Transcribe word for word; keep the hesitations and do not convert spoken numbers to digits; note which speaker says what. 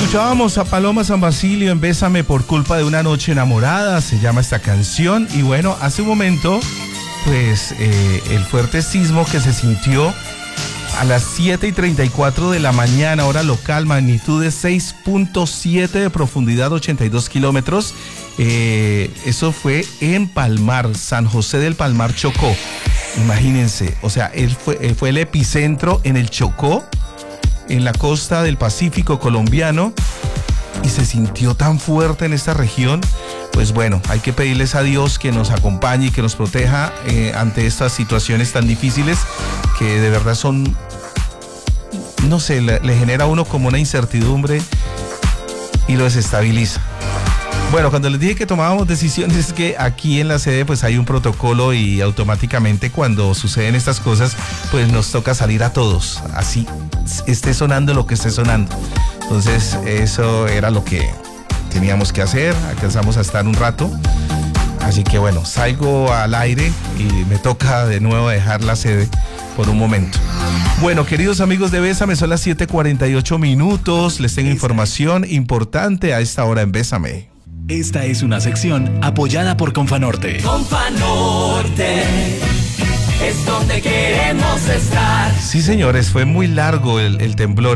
Speaker 1: Escuchábamos a Paloma San Basilio en Bésame por culpa de una noche enamorada, se llama esta canción. Y bueno, hace un momento, pues eh, el fuerte sismo que se sintió a las siete y treinta y cuatro de la mañana, hora local, magnitud de seis punto siete de profundidad, ochenta y dos kilómetros. Eh, eso fue en Palmar, San José del Palmar, Chocó. Imagínense, o sea, él fue, él fue el epicentro en el Chocó, en la costa del Pacífico colombiano, y se sintió tan fuerte en esta región. Pues bueno, hay que pedirles a Dios que nos acompañe y que nos proteja eh, ante estas situaciones tan difíciles que de verdad son, no sé, le, le genera a uno como una incertidumbre y lo desestabiliza. Bueno, cuando les dije que tomábamos decisiones, es que aquí en la sede pues hay un protocolo y automáticamente cuando suceden estas cosas pues nos toca salir a todos, así esté sonando lo que esté sonando. Entonces eso era lo que teníamos que hacer, alcanzamos a estar un rato, así que bueno, salgo al aire y me toca de nuevo dejar la sede por un momento. Bueno, queridos amigos de Bésame, son las siete cuarenta y ocho minutos, les tengo información importante a esta hora en Bésame.
Speaker 2: Esta es una sección apoyada por Confanorte.
Speaker 3: Confanorte es donde queremos estar.
Speaker 1: Sí, señores, fue muy largo el, el temblor.